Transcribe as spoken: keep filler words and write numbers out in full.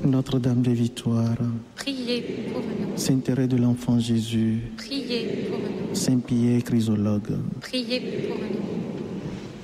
Notre-Dame des Victoires, priez pour nous. Saint-Thérèse de l'Enfant Jésus, Priez pour nous. Saint-Pierre Chrysologue, Priez pour nous.